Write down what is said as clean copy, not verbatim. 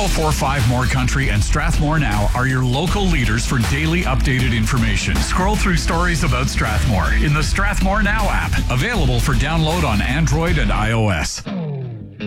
1045 More Country and Strathmore Now are your local leaders for daily updated information. Scroll through stories about Strathmore in the Strathmore Now app, available for download on Android and iOS.